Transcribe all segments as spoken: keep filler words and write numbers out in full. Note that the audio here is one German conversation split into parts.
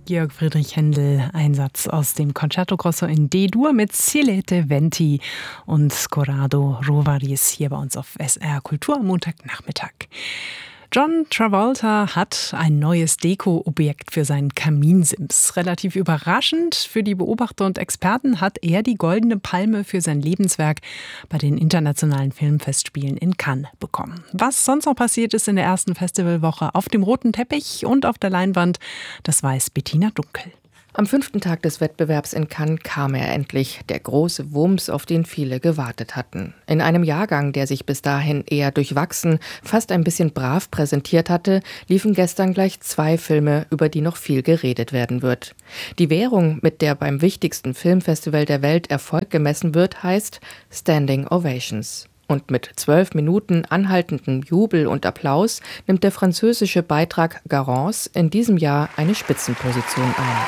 Georg Friedrich Händel, ein Satz aus dem Concerto Grosso in D-Dur mit Silete Venti und Corrado Rovaris hier bei uns auf S R Kultur am Montagnachmittag. John Travolta hat ein neues Deko-Objekt für seinen Kaminsims. Relativ überraschend für die Beobachter und Experten hat er die Goldene Palme für sein Lebenswerk bei den internationalen Filmfestspielen in Cannes bekommen. Was sonst noch passiert ist in der ersten Festivalwoche auf dem roten Teppich und auf der Leinwand, das weiß Bettina Dunkel. Am fünften Tag des Wettbewerbs in Cannes kam er endlich, der große Wumms, auf den viele gewartet hatten. In einem Jahrgang, der sich bis dahin eher durchwachsen, fast ein bisschen brav präsentiert hatte, liefen gestern gleich zwei Filme, über die noch viel geredet werden wird. Die Währung, mit der beim wichtigsten Filmfestival der Welt Erfolg gemessen wird, heißt Standing Ovations. Und mit zwölf Minuten anhaltendem Jubel und Applaus nimmt der französische Beitrag Garance in diesem Jahr eine Spitzenposition ein.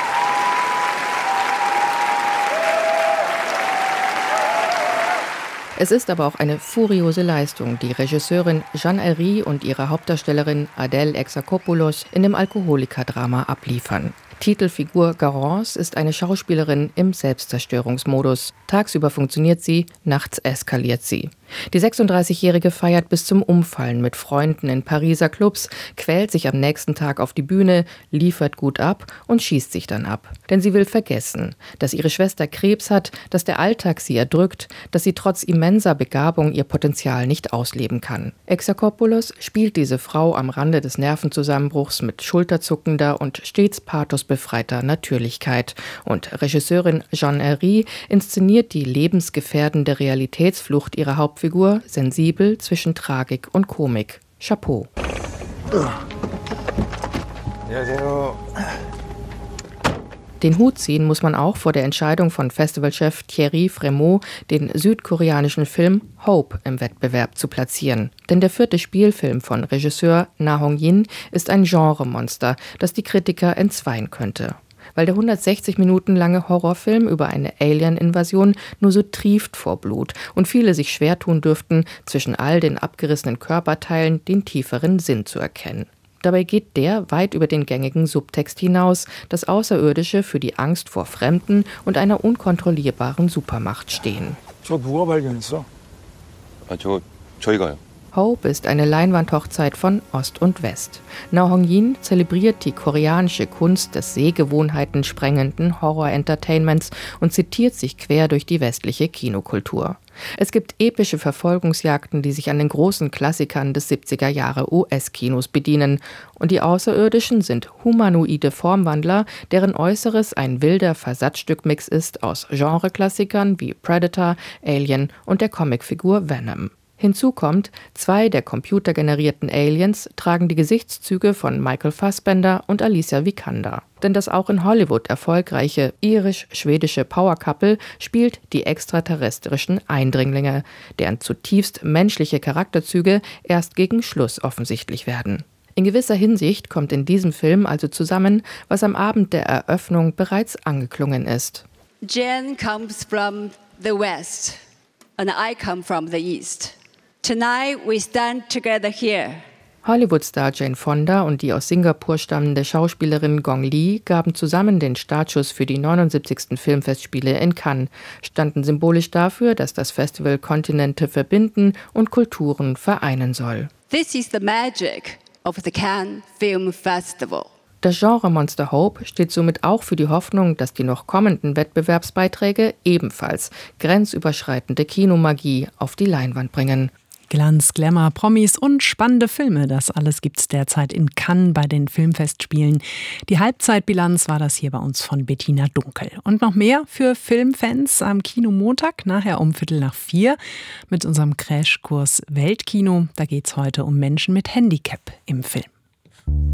Es ist aber auch eine furiose Leistung, die Regisseurin Jeanne Herry und ihre Hauptdarstellerin Adèle Exarchopoulos in dem Alkoholikerdrama abliefern. Titelfigur Garance ist eine Schauspielerin im Selbstzerstörungsmodus. Tagsüber funktioniert sie, nachts eskaliert sie. Die sechsunddreißigjährige feiert bis zum Umfallen mit Freunden in Pariser Clubs, quält sich am nächsten Tag auf die Bühne, liefert gut ab und schießt sich dann ab. Denn sie will vergessen, dass ihre Schwester Krebs hat, dass der Alltag sie erdrückt, dass sie trotz immenser Begabung ihr Potenzial nicht ausleben kann. Exarchopoulos spielt diese Frau am Rande des Nervenzusammenbruchs mit schulterzuckender und stets pathosbefreiter Natürlichkeit. Und Regisseurin Jeanne Herry inszeniert die lebensgefährdende Realitätsflucht ihrer Hauptfigur sensibel zwischen Tragik und Komik. Chapeau. Den Hut ziehen muss man auch vor der Entscheidung von Festivalchef Thierry Frémaux, den südkoreanischen Film Hope im Wettbewerb zu platzieren. Denn der vierte Spielfilm von Regisseur Na Hong-jin ist ein Genremonster, das die Kritiker entzweien könnte. Weil der hundertsechzig Minuten lange Horrorfilm über eine Alien-Invasion nur so trieft vor Blut und viele sich schwer tun dürften, zwischen all den abgerissenen Körperteilen den tieferen Sinn zu erkennen. Dabei geht der weit über den gängigen Subtext hinaus, das Außerirdische für die Angst vor Fremden und einer unkontrollierbaren Supermacht stehen. 저 누가 발견했어? 아, 저 저희가요. Hope ist eine Leinwandhochzeit von Ost und West. Na Hong-jin zelebriert die koreanische Kunst des Sehgewohnheiten sprengenden Horror-Entertainments und zitiert sich quer durch die westliche Kinokultur. Es gibt epische Verfolgungsjagden, die sich an den großen Klassikern des siebziger Jahre U S-Kinos bedienen. Und die Außerirdischen sind humanoide Formwandler, deren Äußeres ein wilder Versatzstückmix ist aus Genre-Klassikern wie Predator, Alien und der Comicfigur Venom. Hinzu kommt, zwei der computergenerierten Aliens tragen die Gesichtszüge von Michael Fassbender und Alicia Vikander. Denn das auch in Hollywood erfolgreiche irisch-schwedische Power-Couple spielt die extraterrestrischen Eindringlinge, deren zutiefst menschliche Charakterzüge erst gegen Schluss offensichtlich werden. In gewisser Hinsicht kommt in diesem Film also zusammen, was am Abend der Eröffnung bereits angeklungen ist. Jen comes from the West and I come from the East. Tonight we stand together here. Hollywood-Star Jane Fonda und die aus Singapur stammende Schauspielerin Gong Li gaben zusammen den Startschuss für die neunundsiebzigsten Filmfestspiele in Cannes, standen symbolisch dafür, dass das Festival Kontinente verbinden und Kulturen vereinen soll. This is the magic of the Cannes Film Festival. Das Genremonster Hope steht somit auch für die Hoffnung, dass die noch kommenden Wettbewerbsbeiträge ebenfalls grenzüberschreitende Kinomagie auf die Leinwand bringen. Glanz, Glamour, Promis und spannende Filme, das alles gibt's derzeit in Cannes bei den Filmfestspielen. Die Halbzeitbilanz war das hier bei uns von Bettina Dunkel. Und noch mehr für Filmfans am Kinomontag, nachher um Viertel nach vier mit unserem Crashkurs Weltkino. Da geht's heute um Menschen mit Handicap im Film.